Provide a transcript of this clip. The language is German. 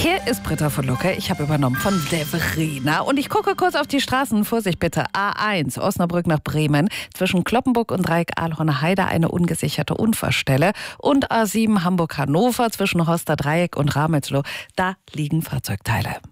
Hier ist Britta von Lucke. Ich habe übernommen von Verena. Und ich gucke kurz auf die Straßen. Vorsicht bitte. A1, Osnabrück nach Bremen. Zwischen Cloppenburg und Dreieck Ahlhorner Heide eine ungesicherte Unfallstelle. Und A7 Hamburg-Hannover zwischen Horster Dreieck und Ramelsloh. Da liegen Fahrzeugteile.